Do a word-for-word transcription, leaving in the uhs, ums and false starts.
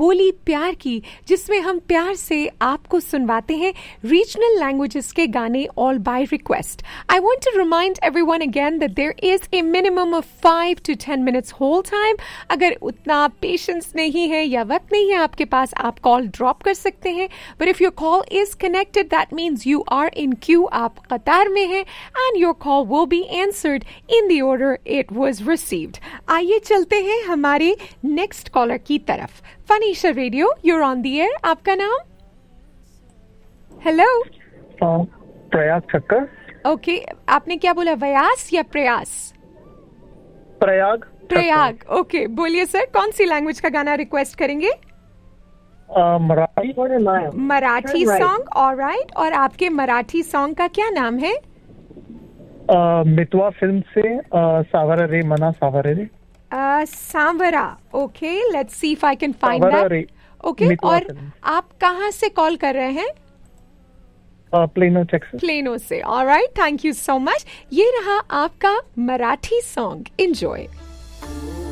बोली प्यार की, जिसमें हम प्यार से आपको सुनवाते हैं रीजनल लैंग्वेजेस के गाने all bye request. I want to remind everyone again that there is a minimum of five to ten minutes hold time. अगर उतना पेशेंस नहीं है या वक्त नहीं है आपके पास, आप कॉल ड्रॉप कर सकते हैं. But if your call is connected, that means you are in Q, आप कतार में हैं, and your call will be answered in the order it was received. आइए चलते हैं हमारे नेक्स्ट कॉलर की तरफ. फनीशा radio, you're on the air. आपका नाम? हेलो. प्रयास ठक्कर. ओके okay, आपने क्या बोला, व्यास या प्रयास? प्रयाग. प्रयाग. ओके okay, बोलिए सर, कौन सी लैंग्वेज का गाना रिक्वेस्ट करेंगे? मराठी. मराठी सॉन्ग. ऑलराइट. और आपके मराठी सॉन्ग का क्या नाम है? uh, मितवा फिल्म से uh, सावरा रे मना सावरा रे. uh, Sanwara. Okay, let's see if I can find that. Okay, और आप कहाँ से कॉल कर रहे हैं? Plano Texas. प्लेनो से. Alright, thank you so much. ये रहा आपका मराठी सॉन्ग. एंजॉय.